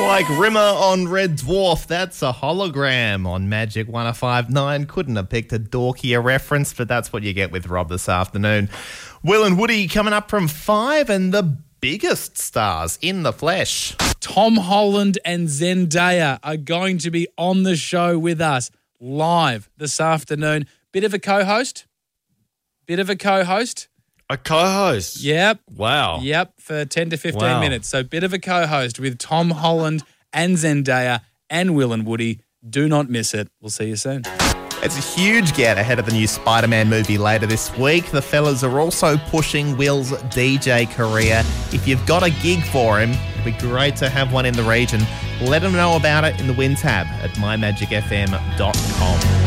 Like Rimmer on Red Dwarf, that's a hologram on Magic 105.9. Couldn't have picked a dorkier reference, but that's what you get with Rob this afternoon. Will and Woody coming up from 5 and the biggest stars in the flesh. Tom Holland and Zendaya are going to be on the show with us live this afternoon. Bit of a co-host. A co-host? Yep. Wow. Yep, for 10 to 15 minutes. So bit of a co-host with Tom Holland and Zendaya and Will and Woody. Do not miss it. We'll see you soon. It's a huge get ahead of the new Spider-Man movie later this week. The fellas are also pushing Will's DJ career. If you've got a gig for him, it'd be great to have one in the region. Let him know about it in the Win tab at mymagicfm.com.